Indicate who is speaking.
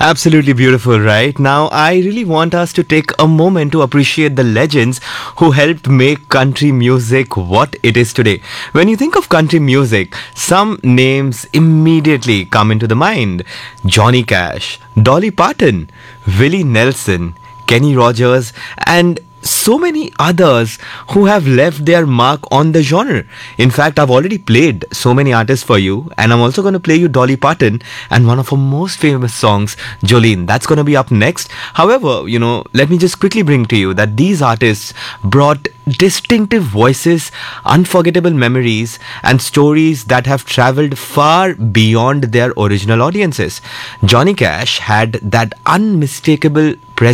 Speaker 1: Absolutely beautiful, right? Now, I really want us to take a moment to appreciate the legends who helped make country music what it is today. When you think of country music, some names immediately come into the mind: Johnny Cash, Dolly Parton, Willie Nelson, Kenny Rogers, and so many others who have left their mark on the genre. In fact, I've already played so many artists for you, and I'm also going to play you Dolly Parton and one of her most famous songs, Jolene. That's going to be up next. However, let me just quickly bring to you that these artists brought distinctive voices, unforgettable memories, and stories that have traveled far beyond their original audiences. Johnny Cash had that unmistakable presence